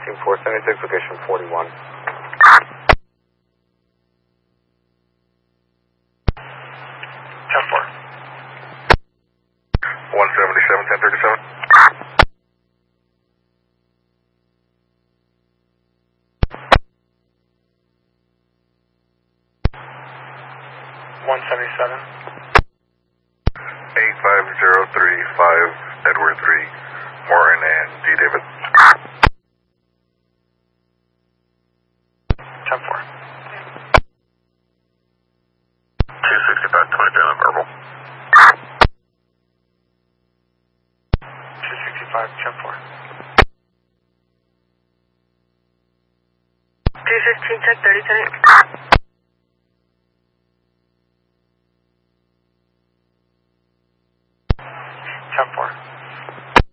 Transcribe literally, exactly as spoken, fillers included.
Team four seventy-six, location forty-one. ten four. one seventy-seven, ten thirty-seven. one seventy-seven. eight five zero three five, Edward three, Morton and D. David. ten four. two sixty-five, twenty-three on verbal. two sixty-five, ten four. three fifteen, check thirty-seven.